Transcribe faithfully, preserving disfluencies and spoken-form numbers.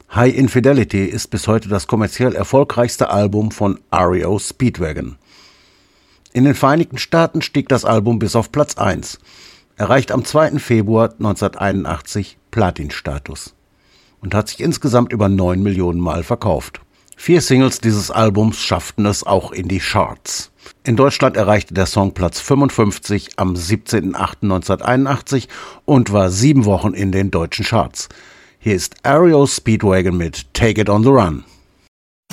High Infidelity ist bis heute das kommerziell erfolgreichste Album von R E O Speedwagon. In den Vereinigten Staaten stieg das Album bis auf Platz eins, erreicht am zweiten Februar neunzehnhunderteinundachtzig Platin-Status und hat sich insgesamt über neun Millionen Mal verkauft. Vier Singles dieses Albums schafften es auch in die Charts. In Deutschland erreichte der Song Platz fünfundfünfzig am siebzehnten achten neunzehnhunderteinundachtzig und war sieben Wochen in den deutschen Charts. Hier ist R E O Speedwagon mit Take It on the Run.